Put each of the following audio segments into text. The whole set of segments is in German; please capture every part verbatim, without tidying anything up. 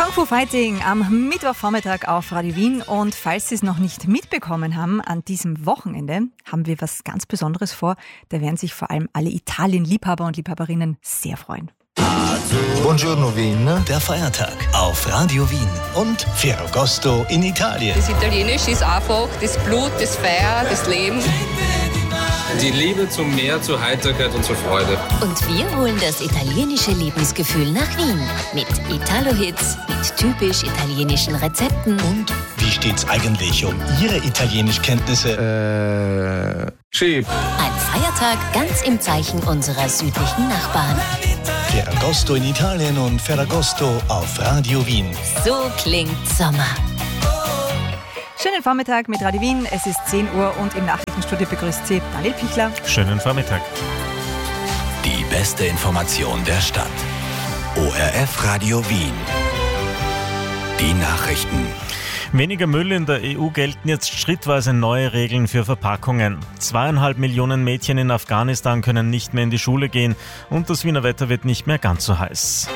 Kung Fu Fighting am Mittwochvormittag auf Radio Wien. Und falls Sie es noch nicht mitbekommen haben, an diesem Wochenende haben wir was ganz Besonderes vor. Da werden sich vor allem alle Italien-Liebhaber und Liebhaberinnen sehr freuen. Buongiorno Wien. Der Feiertag auf Radio Wien und Ferragosto in Italien. Das Italienische ist einfach das Blut, das Feuer, das Leben. Die Liebe zum Meer, zur Heiterkeit und zur Freude. Und wir holen das italienische Lebensgefühl nach Wien. Mit Italo-Hits, mit typisch italienischen Rezepten. Und wie steht's eigentlich um Ihre Italienischkenntnisse? Äh, Schieb. Ein Feiertag ganz im Zeichen unserer südlichen Nachbarn. Ferragosto in Italien und Ferragosto auf Radio Wien. So klingt Sommer. Schönen Vormittag mit Radio Wien. Es ist zehn Uhr und im Nachrichtenstudio begrüßt Sie Daniel Pichler. Schönen Vormittag. Die beste Information der Stadt. O R F Radio Wien. Die Nachrichten. Weniger Müll in der E U gelten jetzt schrittweise neue Regeln für Verpackungen. Zweieinhalb Millionen Mädchen in Afghanistan können nicht mehr in die Schule gehen und das Wiener Wetter wird nicht mehr ganz so heiß.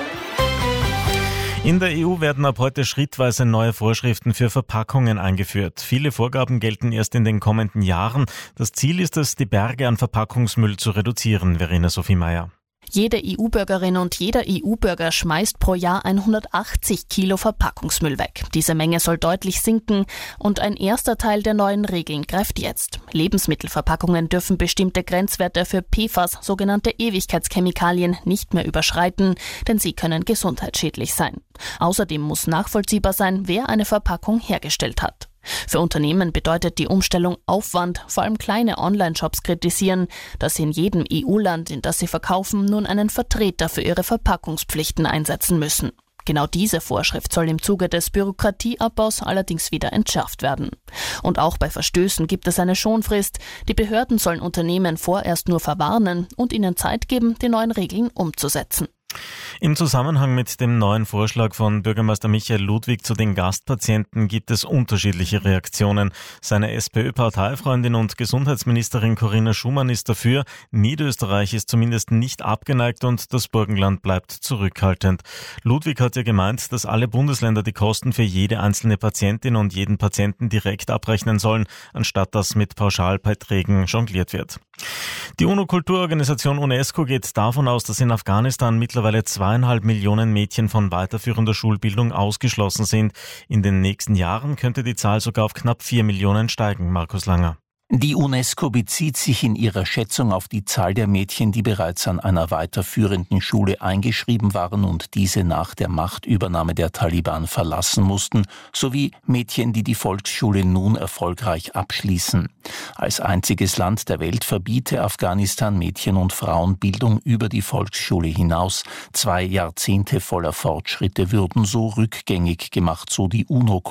In der E U werden ab heute schrittweise neue Vorschriften für Verpackungen eingeführt. Viele Vorgaben gelten erst in den kommenden Jahren. Das Ziel ist es, die Berge an Verpackungsmüll zu reduzieren. Verena Sophie Meyer. Jede E U-Bürgerin und jeder E U-Bürger schmeißt pro Jahr hundertachtzig Kilo Verpackungsmüll weg. Diese Menge soll deutlich sinken und ein erster Teil der neuen Regeln greift jetzt. Lebensmittelverpackungen dürfen bestimmte Grenzwerte für P F A S, sogenannte Ewigkeitschemikalien, nicht mehr überschreiten, denn sie können gesundheitsschädlich sein. Außerdem muss nachvollziehbar sein, wer eine Verpackung hergestellt hat. Für Unternehmen bedeutet die Umstellung Aufwand. Vor allem kleine Online-Shops kritisieren, dass sie in jedem E U-Land, in das sie verkaufen, nun einen Vertreter für ihre Verpackungspflichten einsetzen müssen. Genau diese Vorschrift soll im Zuge des Bürokratieabbaus allerdings wieder entschärft werden. Und auch bei Verstößen gibt es eine Schonfrist. Die Behörden sollen Unternehmen vorerst nur verwarnen und ihnen Zeit geben, die neuen Regeln umzusetzen. Im Zusammenhang mit dem neuen Vorschlag von Bürgermeister Michael Ludwig zu den Gastpatienten gibt es unterschiedliche Reaktionen. Seine SPÖ-Parteifreundin und Gesundheitsministerin Corinna Schumann ist dafür, Niederösterreich ist zumindest nicht abgeneigt und das Burgenland bleibt zurückhaltend. Ludwig hat ja gemeint, dass alle Bundesländer die Kosten für jede einzelne Patientin und jeden Patienten direkt abrechnen sollen, anstatt dass mit Pauschalbeiträgen jongliert wird. Die UNO-Kulturorganisation UNESCO geht davon aus, dass in Afghanistan mittlerweile zweieinhalb Millionen Mädchen von weiterführender Schulbildung ausgeschlossen sind. In den nächsten Jahren könnte die Zahl sogar auf knapp vier Millionen steigen. Markus Langer. Die UNESCO bezieht sich in ihrer Schätzung auf die Zahl der Mädchen, die bereits an einer weiterführenden Schule eingeschrieben waren und diese nach der Machtübernahme der Taliban verlassen mussten, sowie Mädchen, die die Volksschule nun erfolgreich abschließen. Als einziges Land der Welt verbiete Afghanistan Mädchen- und Frauenbildung über die Volksschule hinaus. Zwei Jahrzehnte voller Fortschritte würden so rückgängig gemacht, so die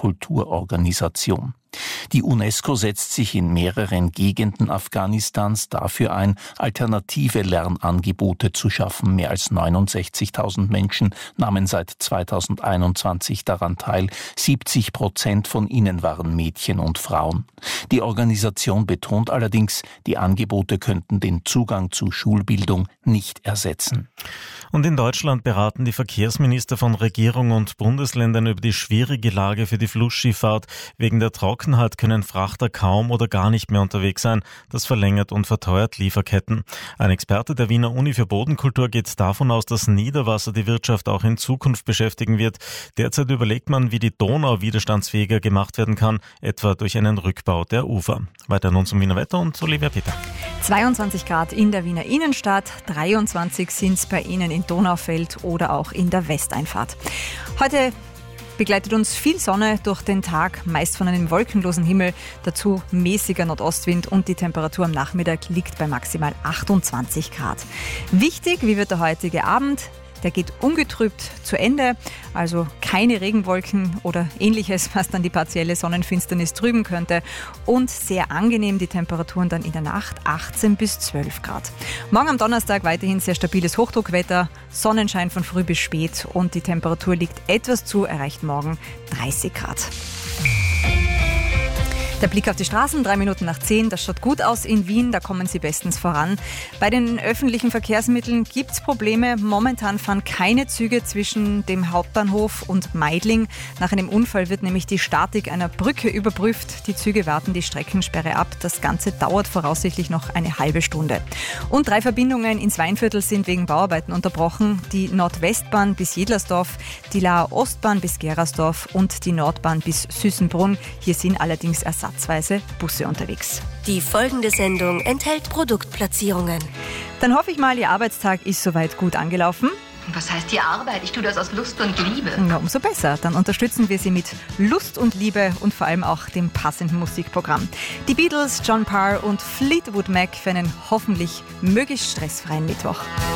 UNO-Kulturorganisation. Die UNESCO setzt sich in mehreren Gegenden Afghanistans dafür ein, alternative Lernangebote zu schaffen. Mehr als neunundsechzigtausend Menschen nahmen seit zweitausendeinundzwanzig daran teil. siebzig Prozent von ihnen waren Mädchen und Frauen. Die Organisation betont allerdings, die Angebote könnten den Zugang zu Schulbildung nicht ersetzen. Und in Deutschland beraten die Verkehrsminister von Regierung und Bundesländern über die schwierige Lage für die Flussschifffahrt. Wegen der Trockenheit können Frachter kaum oder gar nicht mehr unterwegs sein. Das verlängert und verteuert Lieferketten. Ein Experte der Wiener Uni für Bodenkultur geht davon aus, dass Niederwasser die Wirtschaft auch in Zukunft beschäftigen wird. Derzeit überlegt man, wie die Donau widerstandsfähiger gemacht werden kann, etwa durch einen Rückbau der Ufer. Weiter nun zum Wiener Wetter und Olivia Peter. zweiundzwanzig Grad in der Wiener Innenstadt, dreiundzwanzig sind es bei Ihnen in Donaufeld oder auch in der Westeinfahrt. Heute begleitet uns viel Sonne durch den Tag, meist von einem wolkenlosen Himmel, dazu mäßiger Nordostwind und die Temperatur am Nachmittag liegt bei maximal achtundzwanzig Grad. Wichtig, wie wird der heutige Abend? Der geht ungetrübt zu Ende, also keine Regenwolken oder ähnliches, was dann die partielle Sonnenfinsternis trüben könnte. Und sehr angenehm die Temperaturen dann in der Nacht, achtzehn bis zwölf Grad. Morgen am Donnerstag weiterhin sehr stabiles Hochdruckwetter, Sonnenschein von früh bis spät und die Temperatur liegt etwas zu, erreicht morgen dreißig Grad. Der Blick auf die Straßen, drei Minuten nach zehn, das schaut gut aus in Wien, da kommen Sie bestens voran. Bei den öffentlichen Verkehrsmitteln gibt es Probleme. Momentan fahren keine Züge zwischen dem Hauptbahnhof und Meidling. Nach einem Unfall wird nämlich die Statik einer Brücke überprüft. Die Züge warten die Streckensperre ab. Das Ganze dauert voraussichtlich noch eine halbe Stunde. Und drei Verbindungen ins Weinviertel sind wegen Bauarbeiten unterbrochen. Die Nordwestbahn bis Jedlersdorf, die Laer Ostbahn bis Gerasdorf und die Nordbahn bis Süßenbrunn. Hier sind allerdings ersatzweise Busse unterwegs. Die folgende Sendung enthält Produktplatzierungen. Dann hoffe ich mal, Ihr Arbeitstag ist soweit gut angelaufen. Was heißt die Arbeit? Ich tue das aus Lust und Liebe. Ja, umso besser. Dann unterstützen wir Sie mit Lust und Liebe und vor allem auch dem passenden Musikprogramm. Die Beatles, John Parr und Fleetwood Mac für einen hoffentlich möglichst stressfreien Mittwoch.